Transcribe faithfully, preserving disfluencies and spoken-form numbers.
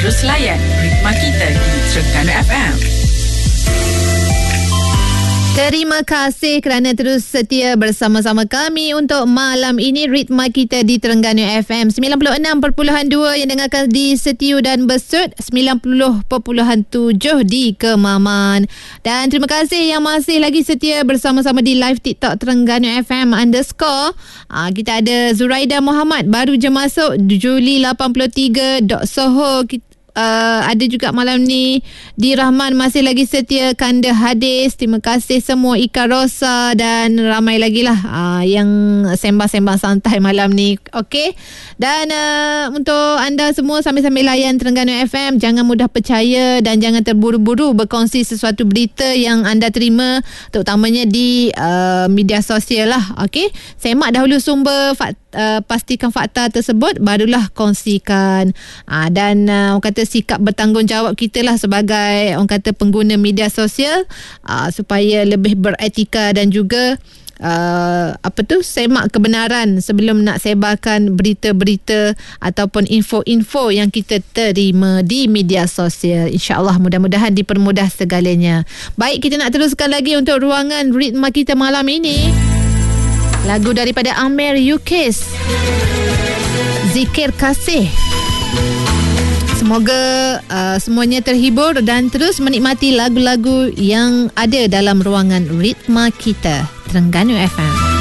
Terus layan Ritma Kita di Terengganu F M. Terima kasih kerana terus setia bersama-sama kami untuk malam ini. Ritma Kita di Terengganu F M sembilan puluh enam perpuluhan dua yang dengarkan di Setiu dan Besut, sembilan puluh perpuluhan tujuh di Kemaman. Dan terima kasih yang masih lagi setia bersama-sama di live TikTok Terengganu F M underscore. Aa, kita ada Zuraida Muhammad baru je masuk Juli lapan puluh tiga dot soho. Kita Uh, ada juga malam ni Di Rahman masih lagi setia, Kanda Hadis, terima kasih semua, Ika Rosa dan ramai lagi lah uh, yang sembang-sembang santai malam ni. Okey, dan uh, untuk anda semua sambil-sambil layan Terengganu F M, jangan mudah percaya dan jangan terburu-buru berkongsi sesuatu berita yang anda terima, terutamanya di uh, media sosial lah. Okey, semak dahulu sumber fakta, uh, pastikan fakta tersebut, barulah kongsikan. uh, dan uh, orang kata sikap bertanggungjawab kita lah sebagai orang kata pengguna media sosial, uh, supaya lebih beretika dan juga uh, apa tu semak kebenaran sebelum nak sebarkan berita-berita ataupun info-info yang kita terima di media sosial. InsyaAllah mudah-mudahan dipermudah segalanya. Baik, kita nak teruskan lagi untuk ruangan Ritma Kita malam ini. Lagu daripada Amer Yukis, Zikir Kasih. Semoga uh, semuanya terhibur dan terus menikmati lagu-lagu yang ada dalam ruangan Ritma Kita Terengganu F M.